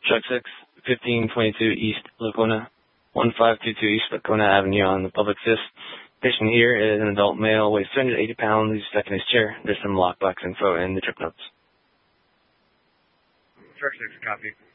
Truck 6, 1522 East Lacona, 1522 East Lacona Avenue on the public assist. Patient here is an adult male, weighs 280 pounds, he's stuck in his chair. There's some lockbox info in the trip notes. Truck 6, copy.